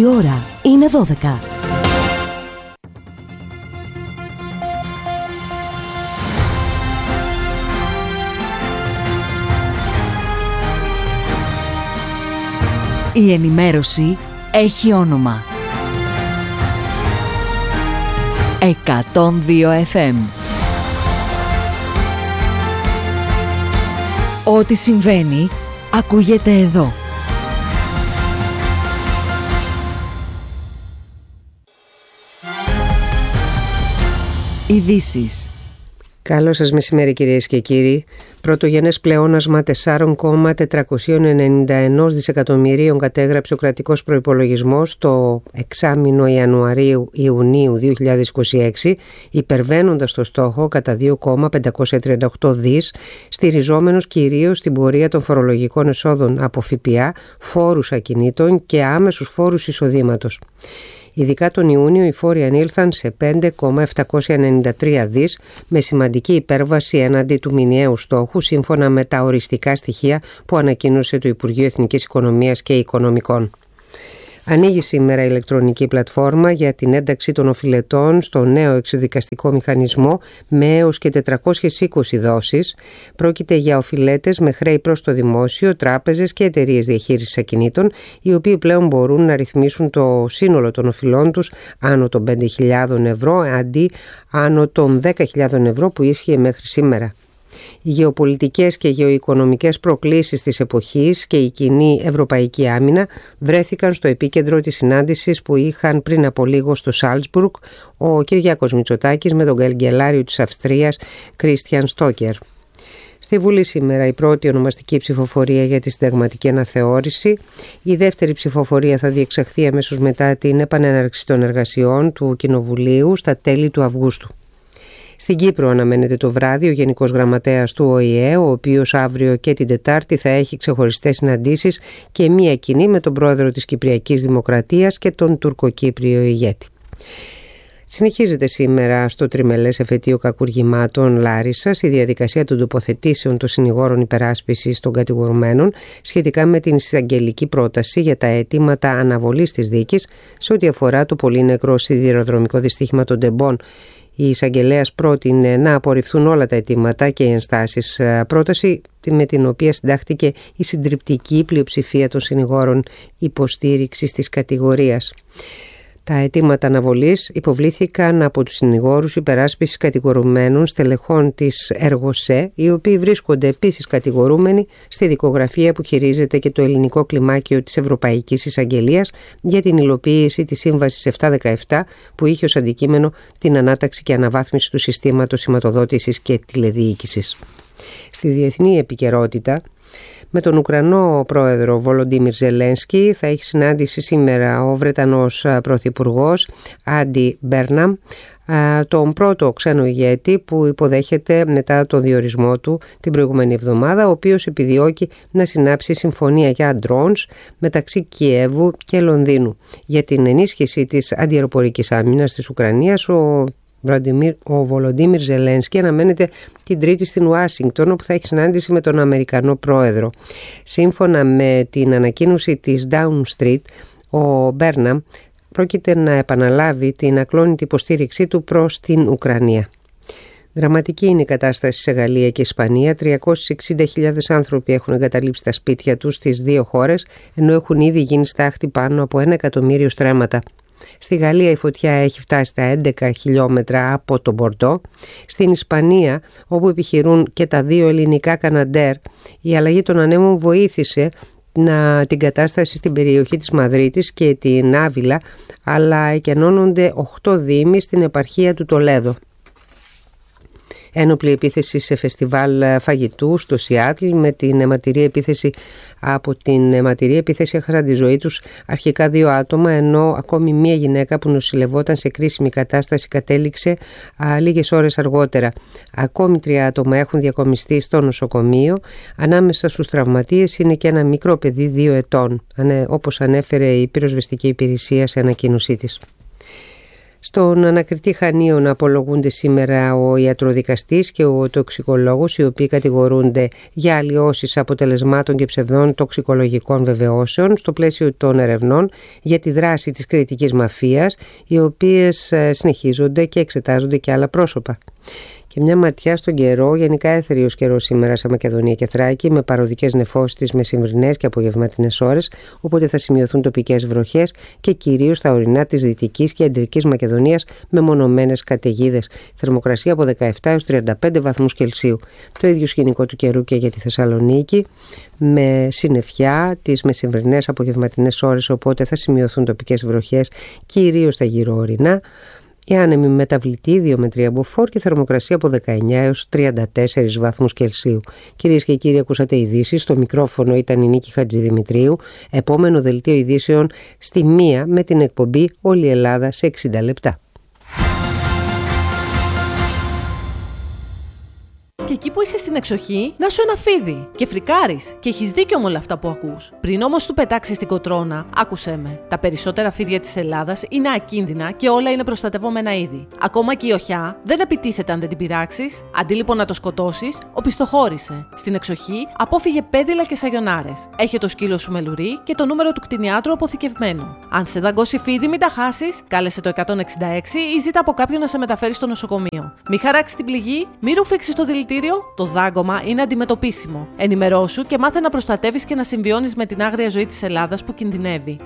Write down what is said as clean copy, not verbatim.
Η ώρα είναι 12. Η ενημέρωση έχει όνομα. 102 FM. Ό,τι συμβαίνει, ακούγεται εδώ. Ειδήσεις. Καλό σας μεσημέρι κυρίες και κύριοι. Πρωτογενές πλεόνασμα 4,491 δισεκατομμυρίων κατέγραψε ο κρατικός προϋπολογισμός το εξάμηνο Ιανουαρίου-Ιουνίου 2026, υπερβαίνοντας το στόχο κατά 2,538 δις, στηριζόμενος κυρίως στην πορεία των φορολογικών εσόδων από ΦΠΑ, φόρους ακινήτων και άμεσους φόρους εισοδήματος. Ειδικά τον Ιούνιο οι φόροι ανήλθαν σε 5,793 δις, με σημαντική υπέρβαση έναντι του μηνιαίου στόχου, σύμφωνα με τα οριστικά στοιχεία που ανακοίνωσε το Υπουργείο Εθνικής Οικονομίας και Οικονομικών. Ανοίγει σήμερα η ηλεκτρονική πλατφόρμα για την ένταξη των οφειλετών στο νέο εξοδικαστικό μηχανισμό με έως και 420 δόσεις. Πρόκειται για οφειλέτες με χρέη προς το δημόσιο, τράπεζες και εταιρείες διαχείρισης ακινήτων, οι οποίοι πλέον μπορούν να ρυθμίσουν το σύνολο των οφειλών τους άνω των 5.000 ευρώ, αντί άνω των 10.000 ευρώ που ίσχυε μέχρι σήμερα. Οι γεωπολιτικές και γεωοικονομικές προκλήσεις της εποχής και η κοινή ευρωπαϊκή άμυνα βρέθηκαν στο επίκεντρο της συνάντησης που είχαν πριν από λίγο στο Σάλτσμπουργκ ο Κυριάκος Μητσοτάκης με τον καγκελάριο της Αυστρίας Κρίστιαν Στόκερ. Στη Βουλή σήμερα η πρώτη ονομαστική ψηφοφορία για τη συνταγματική αναθεώρηση. Η δεύτερη ψηφοφορία θα διεξαχθεί αμέσως μετά την επανέναρξη των εργασιών του Κοινοβουλίου στα τέλη του Αυγούστου. Στην Κύπρο αναμένεται το βράδυ ο Γενικός Γραμματέας του ΟΗΕ, ο οποίος αύριο και την Τετάρτη θα έχει ξεχωριστές συναντήσεις και μία κοινή με τον πρόεδρο της Κυπριακής Δημοκρατίας και τον τουρκοκύπριο ηγέτη. Συνεχίζεται σήμερα στο τριμελές εφετείο κακουργημάτων Λάρισσας η διαδικασία των τοποθετήσεων των συνηγόρων υπεράσπισης των κατηγορουμένων σχετικά με την εισαγγελική πρόταση για τα αιτήματα αναβολής της δίκης σε ό,τι αφορά το πολύ νεκρό σιδηροδρομικό δυστύχημα των Τεμπών. Η εισαγγελέας πρότεινε να απορριφθούν όλα τα αιτήματα και οι ενστάσεις, πρόταση με την οποία συντάχθηκε η συντριπτική πλειοψηφία των συνηγόρων υποστήριξης της κατηγορίας. Τα αιτήματα αναβολής υποβλήθηκαν από τους συνηγόρους υπεράσπισης κατηγορουμένων στελεχών της Εργοσέ, οι οποίοι βρίσκονται επίσης κατηγορούμενοι στη δικογραφία που χειρίζεται και το ελληνικό κλιμάκιο της Ευρωπαϊκής Εισαγγελίας για την υλοποίηση της Σύμβασης 717 που είχε ως αντικείμενο την ανάταξη και αναβάθμιση του συστήματος σηματοδότησης και τηλεδιοίκησης. Στη διεθνή επικαιρότητα, με τον Ουκρανό πρόεδρο Βολοντίμιρ Ζελένσκι θα έχει συνάντηση σήμερα ο Βρετανός πρωθυπουργός Άντι Μπέρναμ, τον πρώτο ξένο ηγέτη που υποδέχεται μετά τον διορισμό του την προηγούμενη εβδομάδα, ο οποίος επιδιώκει να συνάψει συμφωνία για drones μεταξύ Κιέβου και Λονδίνου. Για την ενίσχυση της αντιαεροπορικής άμυνας της Ουκρανίας, ο Βολοντίμιρ Ζελένσκι αναμένεται την Τρίτη στην Ουάσιγκτον, όπου θα έχει συνάντηση με τον Αμερικανό πρόεδρο. Σύμφωνα με την ανακοίνωση της Downing Street, ο Μπέρναμ πρόκειται να επαναλάβει την ακλόνητη υποστήριξή του προς την Ουκρανία. Δραματική είναι η κατάσταση σε Γαλλία και Ισπανία. 360.000 άνθρωποι έχουν εγκαταλείψει τα σπίτια τους στις δύο χώρες, ενώ έχουν ήδη γίνει στάχτη πάνω από 1 εκατομμύριο στρέμματα. Στη Γαλλία η φωτιά έχει φτάσει στα 11 χιλιόμετρα από τον Μπορντό. Στην Ισπανία, όπου επιχειρούν και τα δύο ελληνικά Καναντέρ, η αλλαγή των ανέμων βοήθησε την κατάσταση στην περιοχή της Μαδρίτης και την Άβυλα, αλλά εκενώνονται 8 δήμοι στην επαρχία του Τολέδο. Ένοπλη επίθεση σε φεστιβάλ φαγητού στο Σιάτλ. Με την αιματηρή επίθεση από την αιματηρή επίθεση έχασαν τη ζωή τους αρχικά 2 άτομα, ενώ ακόμη μία γυναίκα που νοσηλευόταν σε κρίσιμη κατάσταση κατέληξε λίγες ώρες αργότερα. Ακόμη 3 άτομα έχουν διακομιστεί στο νοσοκομείο. Ανάμεσα στους τραυματίες είναι και ένα μικρό παιδί 2 ετών, όπως ανέφερε η πυροσβεστική υπηρεσία σε ανακοίνωσή της. Στον ανακριτή Χανίων απολογούνται σήμερα ο ιατροδικαστής και ο τοξικολόγος, οι οποίοι κατηγορούνται για αλλοιώσεις αποτελεσμάτων και ψευδών τοξικολογικών βεβαιώσεων στο πλαίσιο των ερευνών για τη δράση της κρητικής μαφίας, οι οποίες συνεχίζονται και εξετάζονται και άλλα πρόσωπα. Και μια ματιά στον καιρό, γενικά έθριος καιρός σήμερα σε Μακεδονία και Θράκη, με παροδικές νεφώσεις τις μεσημβρινές και απογευματινές ώρες, οπότε θα σημειωθούν τοπικές βροχές και κυρίως στα ορεινά της Δυτικής και Αντρικής Μακεδονίας με μονομένες καταιγίδες. Θερμοκρασία από 17 έως 35 βαθμούς Κελσίου. Το ίδιο σκηνικό του καιρού και για τη Θεσσαλονίκη, με συννεφιά τις μεσημβρινές απογευματινές ώρες, οπότε θα σημειωθούν τοπικές βροχές κυρίως στα γύρω ορεινά. Η άνεμη μεταβλητή 2 με 3 μποφόρ και θερμοκρασία από 19 έως 34 βαθμούς Κελσίου. Κυρίες και κύριοι, ακούσατε ειδήσεις. Στο μικρόφωνο ήταν η Νίκη Χατζηδημητρίου. Επόμενο δελτίο ειδήσεων στη 1 με την εκπομπή Όλη η Ελλάδα σε 60 λεπτά. Και εκεί που είσαι στην εξοχή, να σου ένα φίδι και φρικάρεις και έχεις δίκιο με όλα αυτά που ακούς. Πριν όμως του πετάξεις την κοτρώνα, άκουσέ με. Τα περισσότερα φίδια της Ελλάδας είναι ακίνδυνα και όλα είναι προστατευόμενα είδη. Ακόμα και η οχιά δεν επιτίθεται αν δεν την πειράξεις. Αντί λοιπόν να το σκοτώσεις, οπισθοχώρησε. Στην εξοχή απόφυγε πέδιλα και σαγιονάρες. Έχει το σκύλο σου με λουρί και το νούμερο του κτηνιάτρου αποθηκευμένο. Αν σε δαγκώσει φίδι, μην τα χάσεις, κάλεσε το 166 ή ζήτα από κάποιον να σε μεταφέρει στο νοσοκομείο. Μη χαράξει την πληγή, μη ρουφήξεις το δηλητήριο. Το δάγκωμα είναι αντιμετωπίσιμο. Ενημερώσου και μάθε να προστατεύεις και να συμβιώνεις με την άγρια ζωή της Ελλάδας που κινδυνεύει.